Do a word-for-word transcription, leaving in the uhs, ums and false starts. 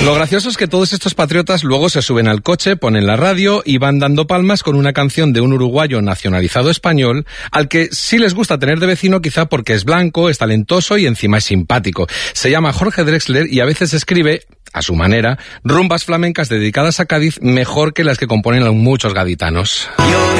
Lo gracioso es que todos estos patriotas luego se suben al coche, ponen la radio y van dando palmas con una canción de un uruguayo nacionalizado español, al que sí les gusta tener de vecino quizá porque es blanco, es talentoso y encima es simpático. Se llama Jorge Drexler y a veces escribe, a su manera, rumbas flamencas dedicadas a Cádiz mejor que las que componen muchos gaditanos.